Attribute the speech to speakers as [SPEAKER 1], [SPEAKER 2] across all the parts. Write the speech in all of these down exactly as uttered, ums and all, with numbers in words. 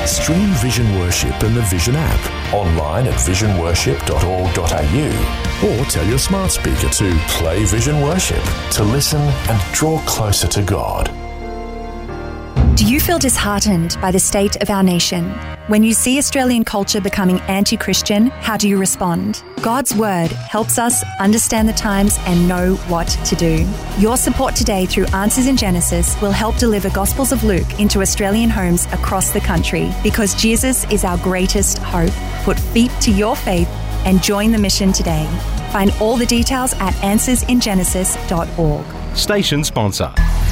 [SPEAKER 1] Stream Vision Worship and the Vision app online at vision worship dot org dot a u, or tell your smart speaker to play Vision Worship to listen and draw closer to God.
[SPEAKER 2] Do you feel disheartened by the state of our nation? When you see Australian culture becoming anti-Christian, how do you respond? God's Word helps us understand the times and know what to do. Your support today through Answers in Genesis will help deliver Gospels of Luke into Australian homes across the country, because Jesus is our greatest hope. Put feet to your faith and join the mission today. Find all the details at answers in genesis dot org.
[SPEAKER 3] Station sponsor.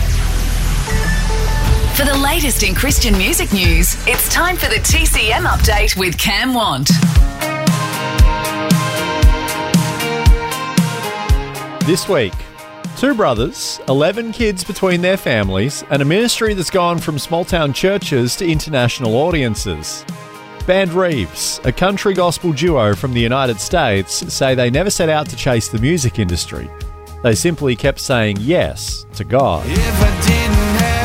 [SPEAKER 4] For the latest in Christian music news, it's time for the T C M Update with Cam Want.
[SPEAKER 3] This week, two brothers, eleven kids between their families, and a ministry that's gone from small-town churches to international audiences. Band Reeves, a country gospel duo from the United States, say they never set out to chase the music industry. They simply kept saying yes to God.
[SPEAKER 5] If I didn't have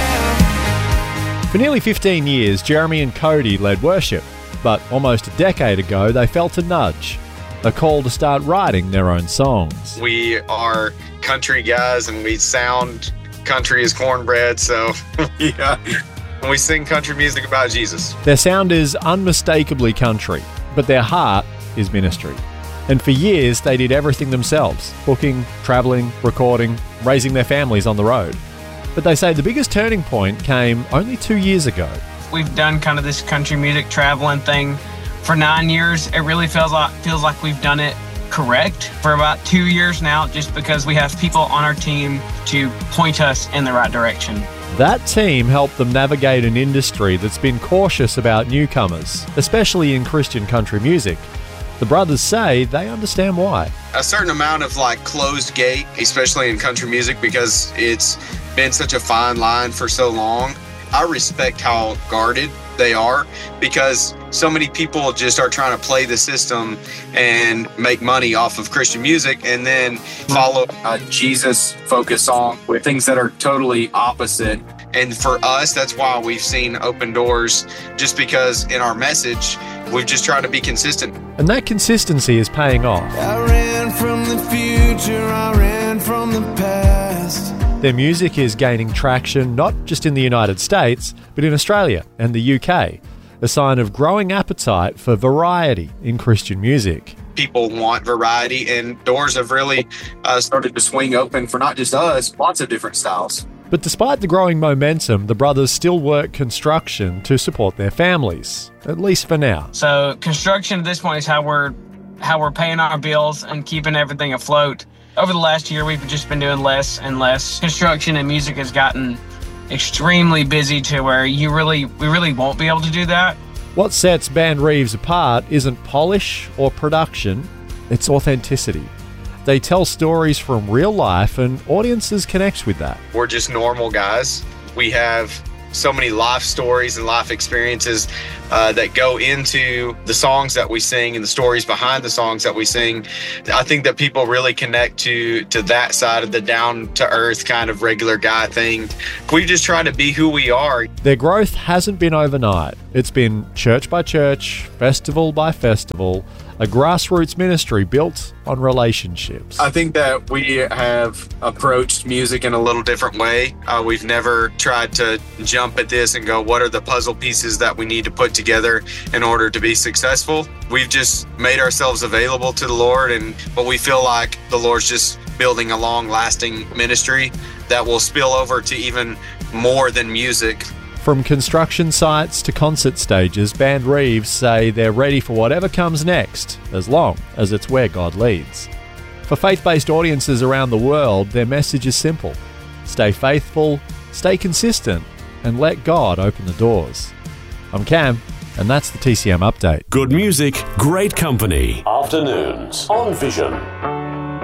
[SPEAKER 3] For nearly fifteen years, Jeremy and Cody led worship, but almost a decade ago they felt a nudge, a call to start writing their own songs.
[SPEAKER 6] We are country guys and we sound country as cornbread, so yeah, we sing country music about Jesus.
[SPEAKER 3] Their sound is unmistakably country, but their heart is ministry. And for years they did everything themselves, booking, travelling, recording, raising their families on the road. But they say the biggest turning point came only two years ago.
[SPEAKER 7] We've done kind of this country music traveling thing for nine years. It really feels like feels like we've done it correct for about two years now, just because we have people on our team to point us in the right direction.
[SPEAKER 3] That team helped them navigate an industry that's been cautious about newcomers, especially in Christian country music. The brothers say they understand why.
[SPEAKER 6] A certain amount of like closed gate, especially in country music, because it's been such a fine line for so long. I respect how guarded they are, because so many people just are trying to play the system and make money off of Christian music and then follow a Jesus-focused song with things that are totally opposite. And for us, that's why we've seen open doors, just because in our message, we've just tried to be consistent.
[SPEAKER 3] And that consistency is paying off.
[SPEAKER 5] I ran from the future, I ran from the past.
[SPEAKER 3] Their music is gaining traction not just in the United States, but in Australia and the U K, a sign of growing appetite for variety in Christian music.
[SPEAKER 6] People want variety, and doors have really uh, started to swing open for not just us, lots of different styles.
[SPEAKER 3] But despite the growing momentum, the brothers still work construction to support their families, at least for now.
[SPEAKER 7] So construction at this point is how we're how we're paying our bills and keeping everything afloat. Over the last year, we've just been doing less and less. Construction and music has gotten extremely busy to where you really we really won't be able to do that.
[SPEAKER 3] What sets Band Reeves apart isn't polish or production, it's authenticity. They tell stories from real life and audiences connect with that.
[SPEAKER 6] We're just normal guys. We have so many life stories and life experiences uh, that go into the songs that we sing and the stories behind the songs that we sing. I think that people really connect to to that side of the down-to-earth kind of regular guy thing. We just try to be who we are.
[SPEAKER 3] Their growth hasn't been overnight. It's been church by church, festival by festival, a grassroots ministry built on relationships.
[SPEAKER 6] I think that we have approached music in a little different way. Uh, we've never tried to jump at this and go, what are the puzzle pieces that we need to put together in order to be successful? We've just made ourselves available to the Lord, and but we feel like the Lord's just building a long-lasting ministry that will spill over to even more than music.
[SPEAKER 3] From construction sites to concert stages, Band Reeves say they're ready for whatever comes next, as long as it's where God leads. For faith-based audiences around the world, their message is simple. Stay faithful, stay consistent, and let God open the doors. I'm Cam, and that's the T C M Update.
[SPEAKER 1] Good music, great company. Afternoons on Vision.